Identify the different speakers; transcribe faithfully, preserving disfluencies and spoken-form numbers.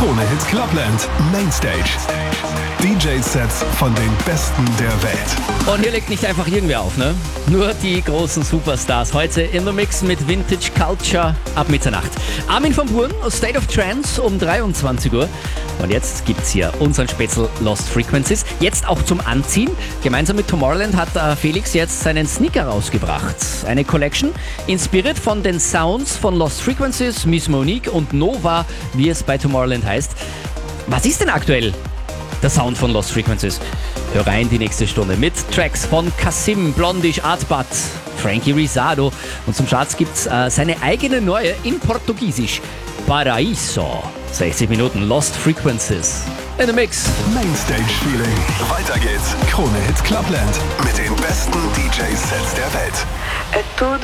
Speaker 1: Krone Hit Clubland Mainstage. D J-Sets von den Besten der Welt.
Speaker 2: Und hier legt nicht einfach irgendwer auf, ne? Nur die großen Superstars. Heute in the Mix mit Vintage Culture ab Mitternacht. Armin van Buuren aus State of Trance um dreiundzwanzig Uhr. Und jetzt gibt's hier unseren Spätzl Lost Frequencies. Jetzt auch zum Anziehen. Gemeinsam mit Tomorrowland hat äh, Felix jetzt seinen Sneaker rausgebracht. Eine Collection, inspiriert von den Sounds von Lost Frequencies, Miss Monique und Nova, wie es bei Tomorrowland heißt. Was ist denn aktuell der Sound von Lost Frequencies? Hör rein die nächste Stunde mit Tracks von Kasim, Blondish, Artbat, Frankie Rizardo. Und zum Schatz gibt's äh, seine eigene neue in Portugiesisch. Paraíso. sechzig Minuten Lost Frequencies. In the Mix.
Speaker 1: Mainstage Feeling. Weiter geht's. Krone Hit Clubland mit den besten D J-Sets der Welt.